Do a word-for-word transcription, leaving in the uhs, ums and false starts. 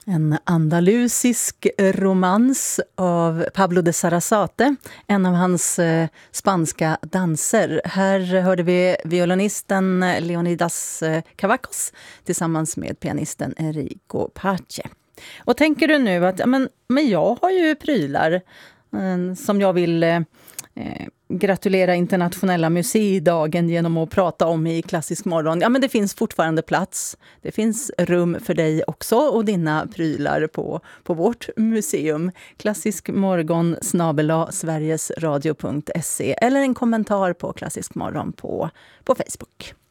En andalusisk romans av Pablo de Sarasate, en av hans eh, spanska danser. Här hörde vi violinisten Leonidas eh, Cavacos tillsammans med pianisten Enrico Pace. Och tänker du nu att ja, men, men jag har ju prylar eh, som jag vill eh, gratulera internationella museidagen genom att prata om i Klassisk morgon. Ja, men det finns fortfarande plats. Det finns rum för dig också och dina prylar på, på vårt museum. Klassisk morgon snabel-a sverigesradio punkt se eller en kommentar på Klassisk morgon på, på Facebook.